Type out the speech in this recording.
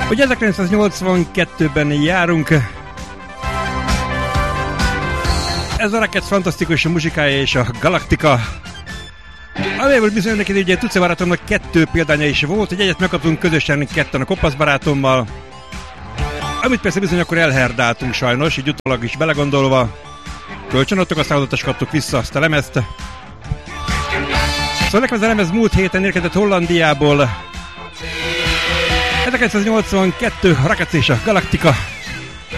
Ugye 1982-ben járunk. Ez a Rockets fantasztikus muzsikája és a Galactica. Amelyről bizony neki ugye Tuce barátomnak 2 példánya is volt, hogy egyet megkaptunk közösen ketten a Kopasz barátommal. Amit persze bizony akkor elherdáltunk sajnos, így utólag is belegondolva. Kölcsönadtuk, aztán odataskodtuk vissza azt a lemezt. Szóval nekem ez a lemez múlt héten érkezett Hollandiából. 1982, Rockets és a Galactica.